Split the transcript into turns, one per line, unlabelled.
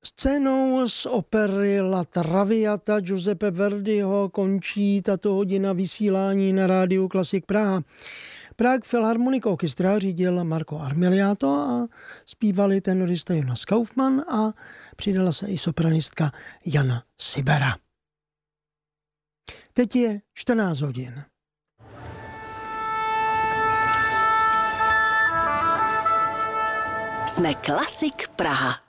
Scénou z opery La Traviata Giuseppe Verdiho končí tato hodina vysílání na rádiu Klasik Praha. Prague Philharmonic Orchestra řídil Marco Armiliato a zpívali tenorista Jonas Kaufmann a přidala se i sopranistka Jana Sibera. Teď je 14 hodin.
Jsme Klasik Praha.